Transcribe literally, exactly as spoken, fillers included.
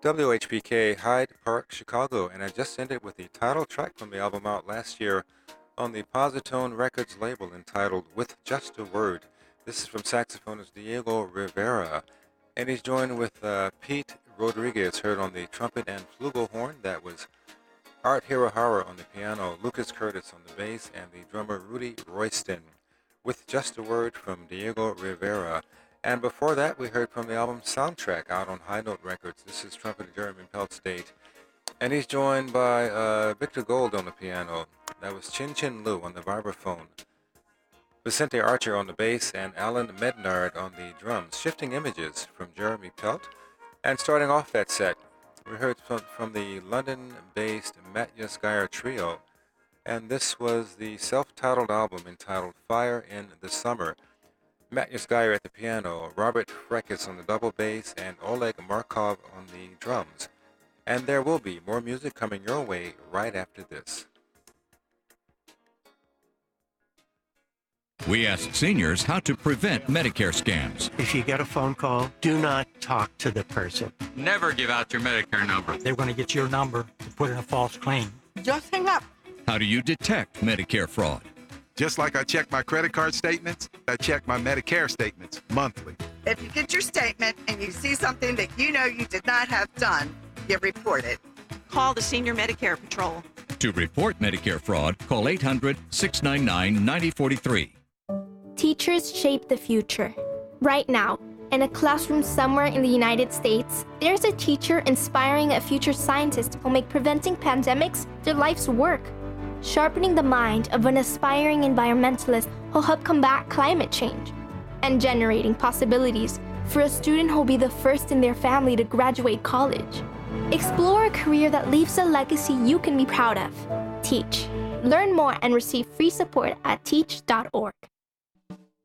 W H P K, Hyde Park, Chicago, and I just ended with the title track from the album out last year on the Positone Records label entitled With Just a Word. This is from saxophonist Diego Rivera, and he's joined with uh, Pete Rodriguez, heard on the trumpet and flugelhorn. That was Art Hirohara on the piano, Lucas Curtis on the bass, and the drummer Rudy Royston. With Just a Word from Diego Rivera. And before that, we heard from the album Soundtrack out on High Note Records. This is trumpeter Jeremy Peltstate. And he's joined by uh, Victor Gold on the piano. That was Chin Chin Lu on the vibraphone. Vicente Archer on the bass and Alan Mednard on the drums. Shifting Images from Jeremy Pelt. And starting off that set, we heard from, from the London-based Matthias Geyer Trio. And this was the self-titled album entitled Fire in the Summer. Matthias Geyer at the piano, Robert Frekis on the double bass, and Oleg Markov on the drums. And there will be more music coming your way right after this. We ask seniors how to prevent Medicare scams. If you get a phone call, do not talk to the person. Never give out your Medicare number. They're going to get your number to put in a false claim. Just hang up. How do you detect Medicare fraud? Just like I check my credit card statements, I check my Medicare statements monthly. If you get your statement and you see something that you know you did not have done, you report it. Call the Senior Medicare Patrol. To report Medicare fraud, call eight hundred, six nine nine, nine zero four three. Teachers shape the future. Right now, in a classroom somewhere in the United States, there's a teacher inspiring a future scientist who'll make preventing pandemics their life's work. Sharpening the mind of an aspiring environmentalist who'll help combat climate change, and generating possibilities for a student who'll be the first in their family to graduate college. Explore a career that leaves a legacy you can be proud of. Teach. Learn more and receive free support at teach dot org.